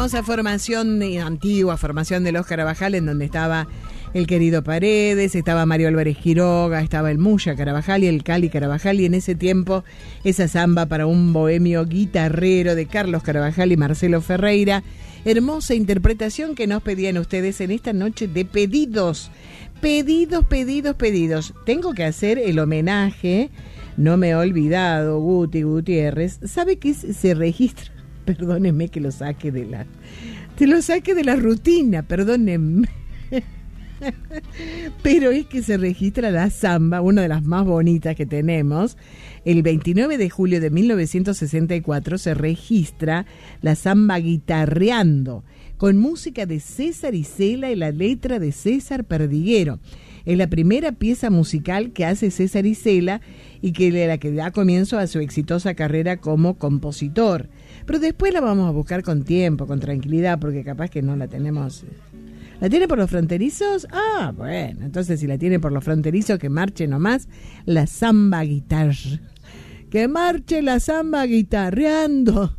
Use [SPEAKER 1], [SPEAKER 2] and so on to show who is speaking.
[SPEAKER 1] famosa formación, antigua formación de los Carabajal, en donde estaba el querido Paredes, estaba Mario Álvarez Quiroga, estaba el Muya Carabajal y el Cali Carabajal, y en ese tiempo esa samba para un bohemio guitarrero de Carlos Carabajal y Marcelo Ferreira. Hermosa interpretación que nos pedían ustedes en esta noche de pedidos. Pedidos. Tengo que hacer el homenaje, no me he olvidado, Guti Gutiérrez. ¿Sabe qué se registra? Perdónenme que lo saque de la rutina, perdónenme. Pero es que se registra la samba, una de las más bonitas que tenemos. El 29 de julio de 1964 se registra la samba Guitarreando, con música de César Isela y la letra de César Perdiguero. Es la primera pieza musical que hace César Isela y la que da comienzo a su exitosa carrera como compositor. Pero después la vamos a buscar con tiempo, con tranquilidad, porque capaz que no la tenemos. ¿La tiene por los fronterizos? Ah, bueno, entonces si la tiene por los fronterizos, que marche nomás la samba guitarra. Que marche la samba guitarreando.